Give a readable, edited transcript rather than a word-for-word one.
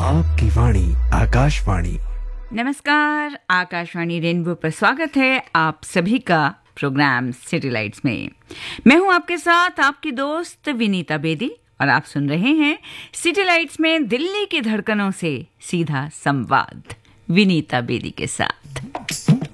आपकी वाणी आकाशवाणी। नमस्कार, आकाशवाणी रेनबो पर स्वागत है आप सभी का प्रोग्राम सिटी लाइट्स में। मैं हूं आपके साथ आपकी दोस्त विनीता बेदी और आप सुन रहे हैं सिटी लाइट्स में दिल्ली की धड़कनों से सीधा संवाद विनीता बेदी के साथ।